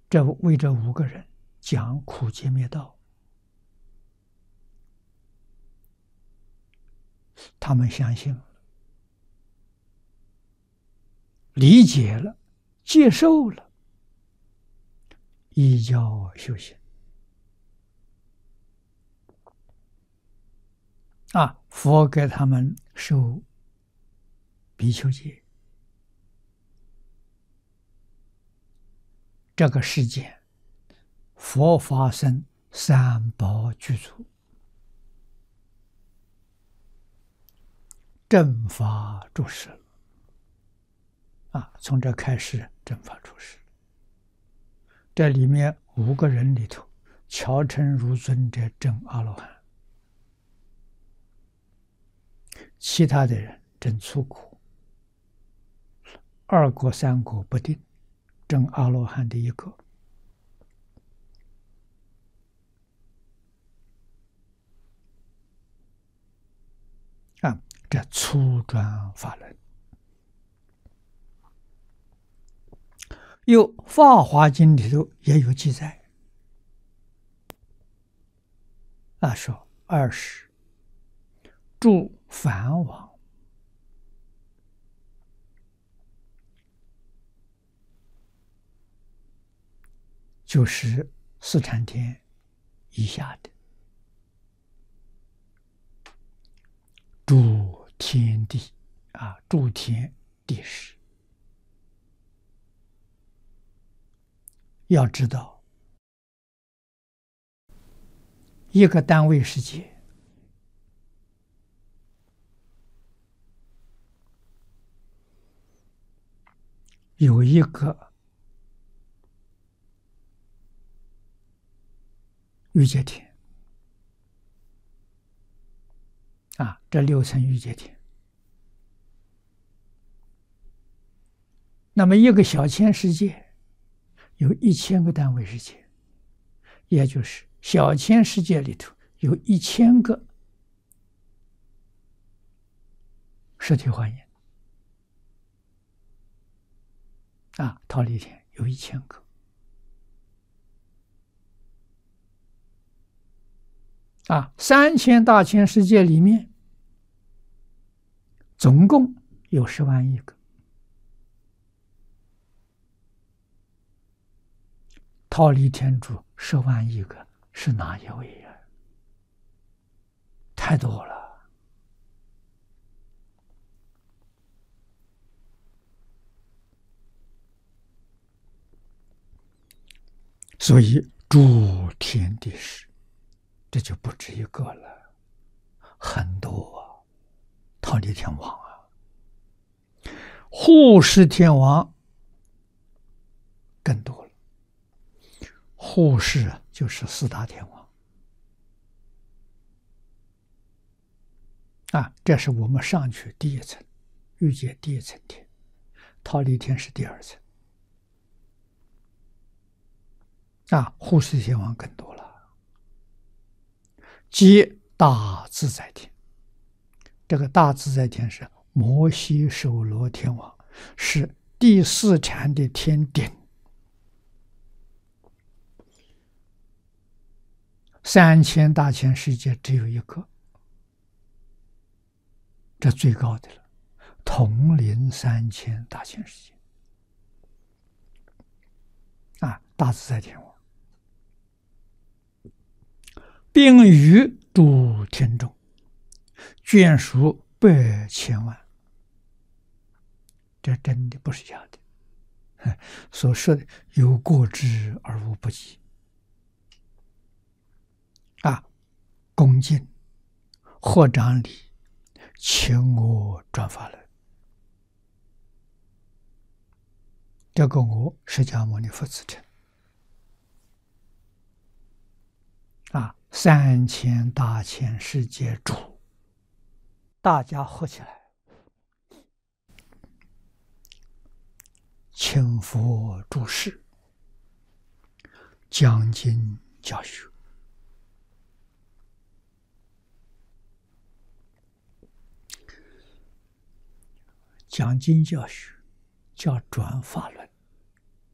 为这五个人讲苦集灭道，他们相信了，理解了，接受了，依教修行。佛给他们受比丘戒。这个世间，佛法僧三宝具足，正法住世了。从这开始，正法住世。这里面五个人里头，乔成如尊者证阿罗汉，其他的人证粗苦，二果三果不定，证阿罗汉的一个。这粗转法轮。有《法华经》里头也有记载，说20住梵王，就是四禅天以下的诸天地诸天地势。要知道，一个单位世界有一个欲界天这6层欲界天。那么一个小千世界有1000个单位世界，也就是小千世界里头有1000个实体幻影忉利天有1000个3000大千世界里面总共有10万亿个。忉利天主10万亿个是哪一位呀？太多了。所以诸天地势，这就不止一个了，很多忉利天王护世天王更多了。护世就是4大天王这是我们上去第1层，欲界第1层天，忉利天是第2层护世天王更多了。即大自在天，这个大自在天是摩悉首罗天王，是第4禅的天顶。3000大千世界只有一个，这最高的了，统领3000大千世界大自在天王，并于诸天中，眷属100千万。这真的不是假的，所说的有过之而无不及恭敬合掌礼，请我转法轮。这个我释迦牟尼佛自称3000大千世界主，大家合起来，请佛住世，讲经教学。讲经教学叫转法轮